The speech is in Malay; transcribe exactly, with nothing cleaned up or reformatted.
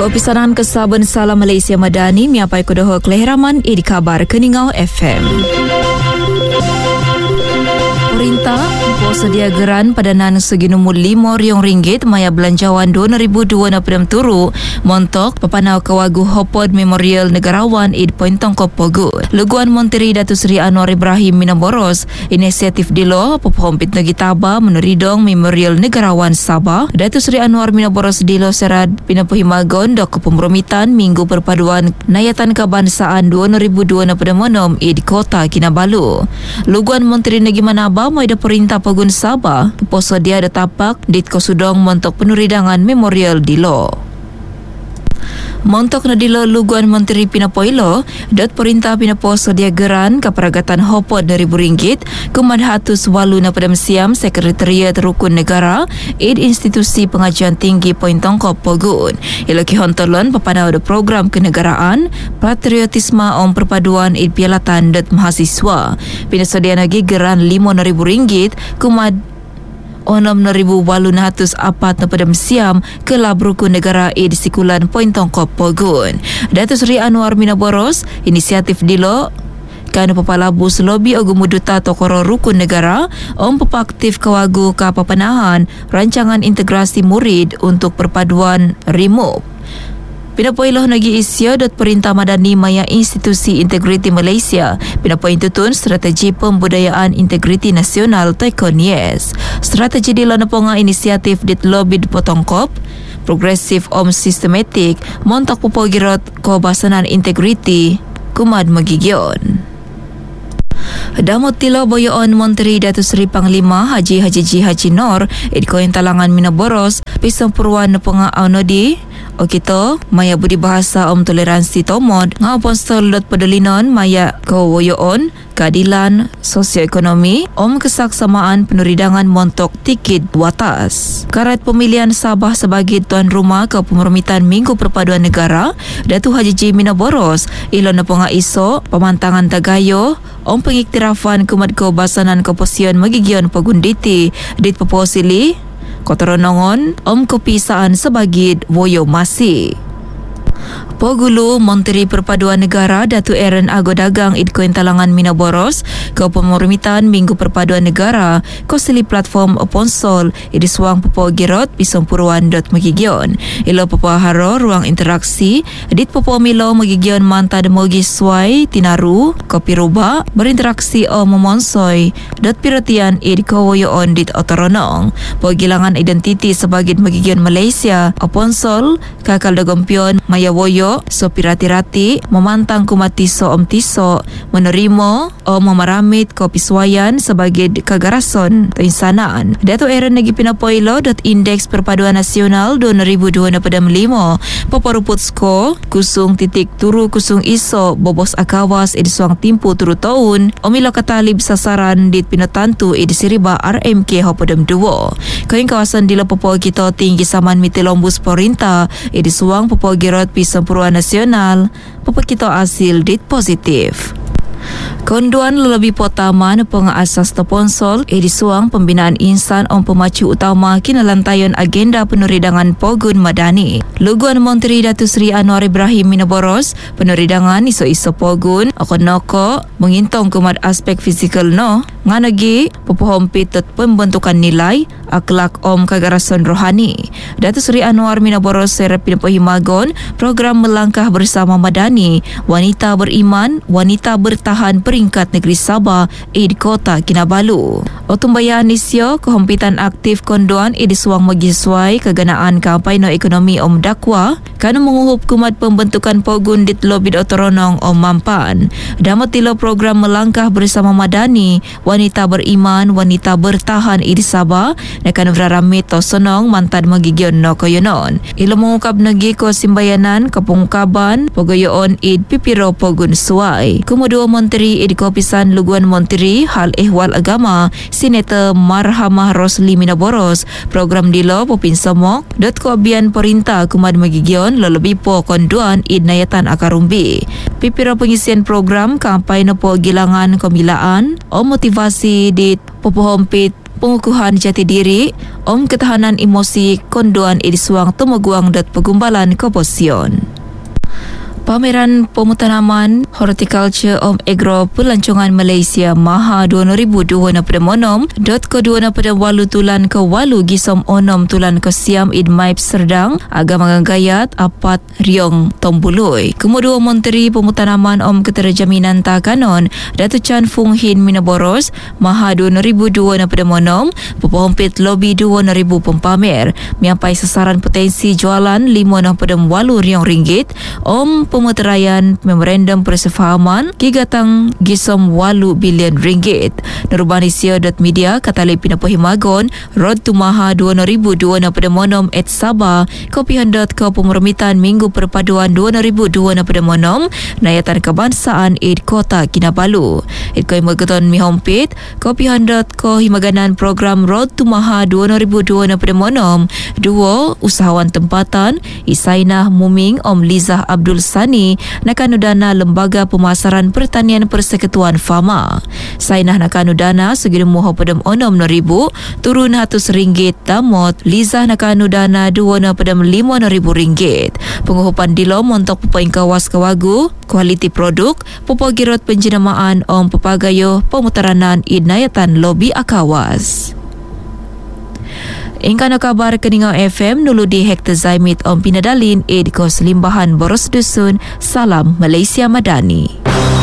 Keopisanan Kesaban Salam Malaysia Madani miapai kodoh keliharaman i di kabar Keningau F M. Perintah sedia geran padanan seginumul lima riong ringgit maya belanjawan dua ribu dua puluh enam turu montok pepanau kawagu Hopod Memorial Negarawan id Pointong Kopogu. Luguan Menteri Datuk Seri Anwar Ibrahim Minaboros inisiatif dilo pepompit negi taba meneridong Memorial Negarawan Sabah. Datuk Seri Anwar Minaboros dilo serad pinapuhimagon dok kepemromitan Minggu Perpaduan Nayatan Kebangsaan dua ribu dua puluh enam id Kota Kinabalu. Luguan Menteri Negi Manaba mai da perintah Pogun Sabah poso dia ada tapak dit kosudong montok penuridangan memorial dilo. Montok na dilo Luguan Menteri Pinapoilo dot perintah pinaposo dia geran kaperagatan Hopod dari ringgit kumadhatus walu na padam siam Sekretariat Rukun Negara id institusi pengajian tinggi Pointong Kopogun. Ilaki hontolan papanau de program kenegaraan patriotisme om perpaduan id pialatan dot mahasiswa. Pinasodia lagi geran lima ribu ringgit kumad enam ribu walu natus apat na padam siam ke lab Rukun Negara e di Sikulan Pointong Kopogun. Datuk Seri Anwar Minaboros inisiatif dilo kan papalabus lobi ogumuduta tokoro Rukun Negara om pepaktif kawagu kapapanahan rancangan integrasi murid untuk perpaduan remove. Pinapoiloh nagi isya dot perintah madani maya institusi integriti Malaysia pinapoin tutun strategi pembudayaan integriti nasional Taikon Yes. Strategi di lanaponga inisiatif dit lobid potongkop progresif om sistematik montok pupogirot kobasanan integriti kumad magigyon. Damot tilo boyoon Menteri Datuk Seri Panglima Haji Haji Ji Haji Nor idkoin talangan Minaboros pisang purwan na pangaaw no di o kito maya budi bahasa om toleransi tomod nga apostol dot pedalinon maya kawoyoon keadilan sosioekonomi om kesaksamaan penuridangan montok tikit watas. Karat pemilihan Sabah sebagai tuan rumah ke pemermitan Minggu Perpaduan Negara Datuk Haji Ji Minaboros ilon na ponga iso pemantangan tagayo om pengiktirafan kumad keobasanan keposian magigyon pagunditi dit peposili kotoronongon om kepisaan sebagai woyo masih. Pogulu Menteri Perpaduan Negara Datuk Aaron Ago Dagang idkoin talangan Minaboros ke pemurmitan Minggu Perpaduan Negara kosili platform Oponsol idisuang popo girot pisong puruan dot magigyon. Ilo popo haro ruang interaksi dit popo milo magigyon manta demogi suai tinaru kopi ruba berinteraksi o memonsoy dot pirotian id kawoyoon dit otoronong. Pogilangan identiti sebagai magigyon Malaysia Oponsol kakal dagompion maya woyo so pirati-rati memantang kumatiso om tiso menerimo o memaramit kopi suayan sebagai kagarason atau insanaan. Dato' Aaron nagi pinapoilo dot indeks perpaduan nasional dua ribu dua puluh lima paparuput sko kusung titik turu kusung iso bobos akawas edisuang timpu turu tahun omilo katalib sasaran dit pinatantu edi siriba R M K hopodem dua. Kain kawasan dila popo kita tinggi saman mitilombus porinta edisuang popo girot pisang Puruan Nasional pepekito asil dit positif. Konduan lelebih potaman pengasas teponsol edisuang pembinaan insan om pemacu utama kinalantayon agenda penuridangan Pogun Madani. Luguan Menteri Datuk Seri Anwar Ibrahim Minaboros penuridangan iso-iso Pogun akonoko mengintong kumad aspek fizikal no nganagi pepohompit tet pembentukan nilai akhlak om kagarasan rohani. Datuk Seri Anwar Minaboros serap pinapahimagon program melangkah bersama Madani wanita beriman wanita bertahan peringkat negeri Sabah id Kota Kinabalu. Otumbayaan isyo kehompitan aktif konduan id suang magisuai keganaan kampanye ekonomi om dakwa kana menguhup kumat pembentukan Pogun dit lobid otoronong om mampan. Damot tilo program melangkah bersama Madani wanita beriman wanita bertahan id Sabah nakan vraramit to sonong mantan magigyon no koyonon. Ilo mengungkap nagi ko simbayanan kepungkaban pogoyoon id pipiro Pogun suai. Kemudian Menteri id Kopisan Luguan Menteri Hal Ehwal Agama Senator Marhamah Rosli Minaboros program dilo popin samok dot koabian perintah kumad magigyon lelebi po konduan id nayatan akarumbi. Pipiro pengisian program kampanye po gilangan kemilaan o motivasi dit popohompit pengukuhan jati diri, om ketahanan emosi konduan edisuang temuguang dat pegumbalan koposion. Pameran Pemutanaman Horticulture of Agro Pelancongan Malaysia Maha dua ribu dua puluh enam dot ke dua pada walu tulan ke walu gisom onom tulan ke siam id maip serdang agam gayat apat riong tombului. Kemudian Menteri Pemutanaman Om Keterjaminan Takanon Datuk Chan Fung Hin Minaboros Maha dua ribu dua puluh enam pepompit lobi dua ribu pempamer menyampai sasaran potensi jualan lima pada walu riong ringgit om pemeteraian memorandum persefahaman gigatang gisom walu bilion ringgit. Nurbanisio dot media katali pinapohi magon Road to Maha dua ribu dua puluh enam at Sabah kopihan dot co pemermitan Minggu Perpaduan dua ribu dua puluh enam Nayatan Kebangsaan id Kota Kinabalu. Id koi megeton mihompit kopihan dot co himaganan program Road to Maha dua ribu dua puluh enam dua usahawan tempatan Isainah Muming Om Lizah Abdul Sani nakanudana Lembaga Pemasaran Pertanian Persekutuan Fama. Sainah nakanudana segitu muho pedem onom ribu turun hatus ringgit damot Lizah nakanudana dua pedem lima ribu ringgit. Penguhupan dilom untuk pepain kawas kawagu kualiti produk popogirot penjenamaan om pepagayo pemutaranan idnayatan lobi akawas. Ingkano kabar Keningau F M nulu di Hektar Zaimit Om Pinadalin Ed Kos Limbahan Boros Dusun. Salam Malaysia Madani.